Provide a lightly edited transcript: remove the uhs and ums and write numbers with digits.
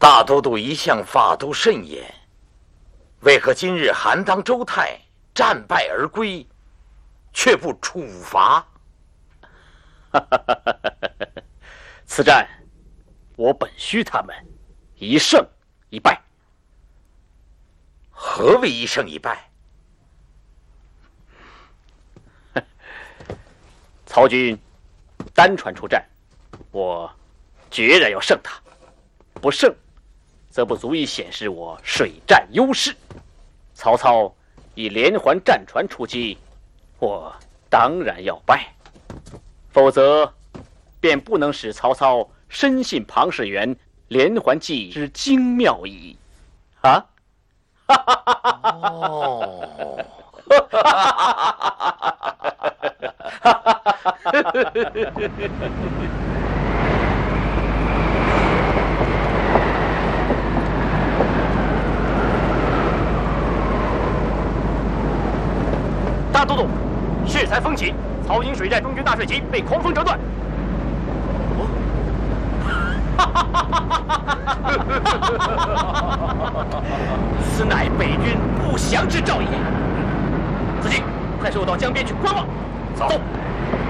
大都督一向法度甚严，为何今日韩当周泰战败而归，却不处罚？ 此战，我本需他们一胜一败。 何为一胜一败？ 曹军单船出战，我决然要胜他；不胜，则不足以显示我水战优势。曹操以连环战船出击，我当然要败，否则便不能使曹操深信庞士元连环计之精妙矣。啊！ 哦。 大都督，血才风起，曹营水寨中军大帅旗被狂风折断。此乃北军不祥之兆也。子敬，快随我到江边去观望。走。